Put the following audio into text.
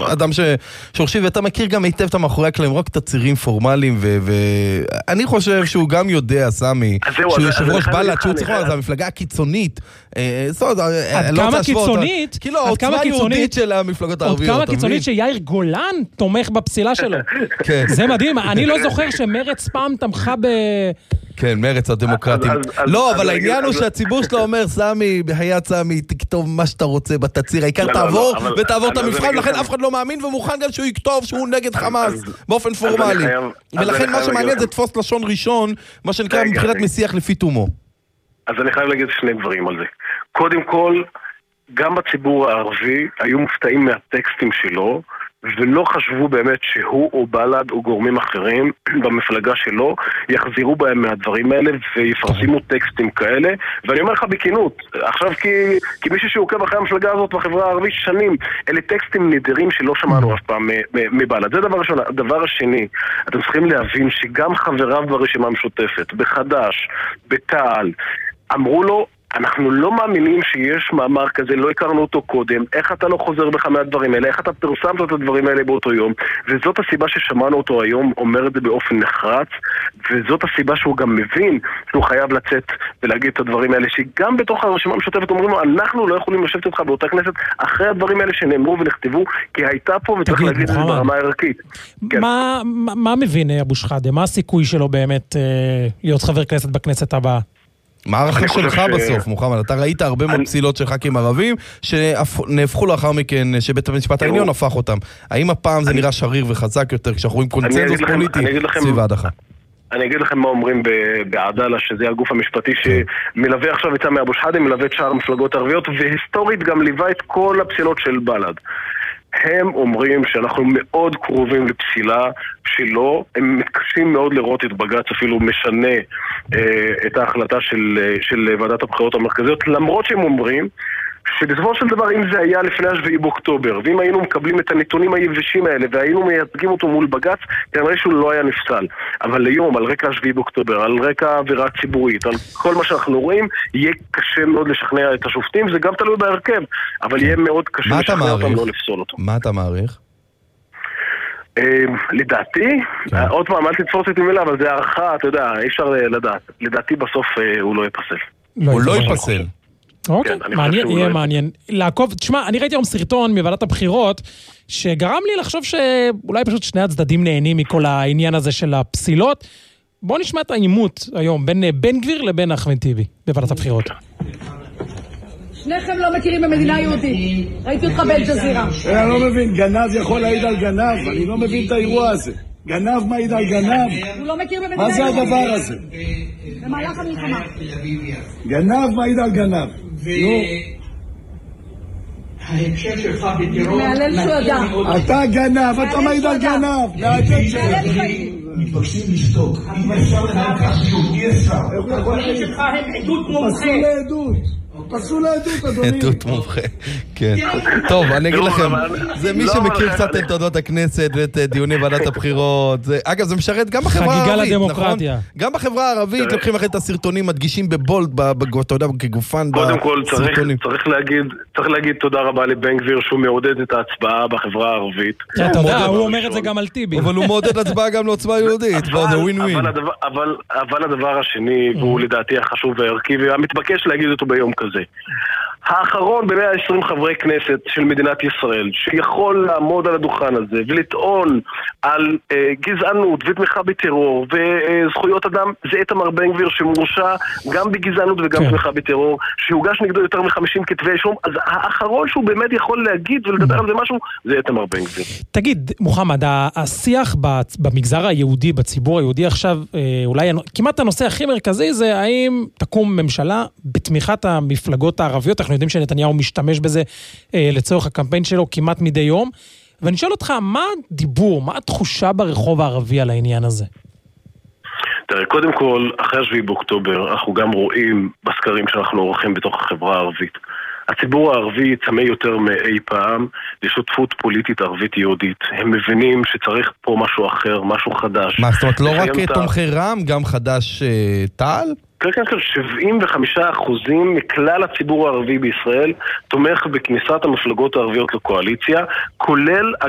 אדם שורשי, ואתה מכיר גם היטב את המאחורי הקלעים, רק תצהירים פורמליים, ואני חושב שהוא גם יודע, סמי, שהוא יושב ראש בל"ד, שהוא צריך לומר, זה המפלגה הקיצונית. עד כמה קיצונית? כאילו, העוצמה היהודית של המפלגות הערביות. עוד כמה קיצונית שיאיר גולן תומך בפסילה שלו. זה מדהים, אני לא זוכר שמרץ פעם תמכה כן, מרץ הדמוקרטים. לא, אבל העניין הוא שהציבור שלו אומר, סמי, בחיית סמי, תכתוב מה שאתה רוצה בתצהיר, העיקר תעבור ותעבור את המבחן, לכן אף אחד לא מאמין ומוכן גם שהוא יכתוב שהוא נגד חמאס באופן פורמלי. ולכן מה שמעניין זה תפוס לשון ראשון, מה שנקרא מבחינת משיח לפי תומו. אז אני חייב להגיד שני דברים על זה. קודם כל, גם בציבור הערבי היו מופתעים מהטקסטים שלו, ולא חשבו באמת שהוא או בל"ד או גורמים אחרים במפלגה שלו יחזירו בהם מהדברים האלה ויפרסמו טקסטים כאלה. ואני אומר לך בכנות, עכשיו כי מישהו שעוקב אחרי המפלגה הזאת בחברה הערבית שנים, אלה טקסטים נדירים שלא שמענו אף פעם מבל"ד. זה דבר ראשון. הדבר השני, אתם צריכים להבין שגם חבריו ברשימה המשותפת, בחד"ש, בתע"ל, אמרו לו, אנחנו לא מאמינים שיש מאמר כזה, לא הכרנו אותו קודם, איך אתה לא חוזר בך מהדברים האלה, איך אתה פרסמת את הדברים האלה באותו יום, וזאת הסיבה ששמענו אותו היום, אומר את זה באופן נחרץ, וזאת הסיבה שהוא גם מבין שהוא חייב לצאת ולהגיד את הדברים האלה, שגם בתוך הרשימה המשותפת אומרים לו, אנחנו לא יכולים לשבת איתך באותה כנסת אחרי הדברים האלה שנאמרו ונכתבו, כי הייתה פה וצריך להגיד את זה ברמה הערכית. מה מבין אבו שחאדה? מה הסיכוי שלו באמת להיות חבר כנסת בכנסת הבאה? מה הערכה שלך בסוף, מוחמד? אתה ראית הרבה מאוד פסילות של ח"כים ערבים שנהפכו לאחר מכן, שבית המשפט העליון הפך אותם. האם הפעם זה נראה שריר וחזק יותר כשאנחנו רואים קונצנזוס פוליטי סביב ההדחה? אני אגיד לכם מה אומרים בעדאלה, שזה הגוף המשפטי שמלווה עכשיו את סמי אבו שחאדה, מלווה את שאר המפלגות הערביות, והיסטורית גם ליווה את כל הפסילות של בל"ד. הם אומרים שאנחנו מאוד קרובים לפסילה שלו, הם מתקשים מאוד לראות את בג"ץ אפילו משנה את ההחלטה של ועדת הבחירות המרכזיות, למרות שהם אומרים שבסופו של דבר אם זה היה לפני 7 באוקטובר, ואם היינו מקבלים את הנתונים היבשים האלה והיינו מייצגים אותו מול בג"ץ, כנראה שהוא לא היה נפסל. אבל היום, על רקע 7 באוקטובר, על רקע אווירה ציבורית, על כל מה שאנחנו רואים, יהיה קשה מאוד לשכנע את השופטים, זה גם תלוי בהרכב, אבל יהיה מאוד קשה לשכנע אותם לא לפסול אותו. מה אתה מעריך? לדעתי, עוד פעם, אל תתפוס את מילה, אבל זה הערכה, אתה יודע, אי אפשר לדעת. לדעתי בסוף הוא לא ייפסל. הוא לא ייפסל. אוקיי, מעניין, יהיה מעניין. לעקוב, תשמע, אני ראיתי היום סרטון מוועדת הבחירות, שגרם לי לחשוב שאולי פשוט שני הצדדים נהנים מכל העניין הזה של הפסילות. בואו נשמע את העימות היום בין בן גביר לבין אחמד טיבי בוועדת הבחירות. שניכם לא מכירים במדינה יהודית. ראיתי אותך באל-ג'זירה. אני לא מבין, גנב יכול להעיד על גנב, אני לא מבין את האירוע הזה. גנב מעיד על גנב? הוא לא מכיר במדינה יהודית. מה זה הדבר הזה? במהלך המלחמה. גנב מעיד על גנב. ההקשר שלך בטרור... מהלל שהוא ידע. אתה גנב, אתה מעיד על גנב. מתבקשים לשתוק. אם אפשר לדעת כך שהוא תהיה שר. הדברים שלך הם עדות מומחה. פסול לעדות. פסול לעדות, אדוני. עדות מומחה, כן. טוב, אני אגיד לכם, זה מי שמכיר קצת את תולדות הכנסת ואת דיוני ועדת הבחירות. אגב, זה משרת גם בחברה הערבית, נכון? גם בחברה הערבית לוקחים לכם את הסרטונים, מדגישים בבולד, אתה יודע, כגופן בסרטונים. צריך להגיד תודה רבה לבן גביר שהוא מעודד את ההצבעה בחברה הערבית. אתה יודע, הוא אומר את זה גם על טיבי. אבל הוא מעודד הצבעה גם לעוצמה יהודית, זה ווין ווין. אבל הדבר השני, והוא לדעתי החשוב והערכי, והמתבקש להגיד אותו ביום כזה. האחרון ב-120 חברי כנסת של מדינת ישראל שיכול לעמוד על הדוכן הזה ולטעון על גזענות ותמיכה בטרור וזכויות אדם, זה איתמר בן גביר שמורשע גם בגזענות וגם תמיכה בטרור, שהוגש נגדו יותר מ-50 כתבי אישום. אז האחרון שהוא באמת יכול להגיד ולדבר על זה משהו, זה איתמר בן גביר. תגיד, מוחמד, השיח במגזר היהודי, בציבור היהודי עכשיו, אולי כמעט הנושא הכי מרכזי זה האם תקום ממשלה בתמיכת המפלגות הערביות. אנחנו יודעים שנתניהו משתמש בזה לצורך הקמפיין שלו כמעט מדי יום, ואני שואל אותך, מה הדיבור, מה התחושה ברחוב הערבי על העניין הזה? תראה, קודם כל, אחרי 7 באוקטובר, אנחנו גם רואים בסקרים שאנחנו עורכים בתוך החברה הערבית. הציבור הערבי צמא יותר מאי פעם לשותפות פוליטית ערבית יהודית. הם מבינים שצריך פה משהו אחר, משהו חדש. מה, זאת אומרת, לא רק תומכי רע"מ, גם חדש תע"ל? כן, 75% מכלל הציבור הערבי בישראל תומך בכניסת המפלגות הערביות לקואליציה, כולל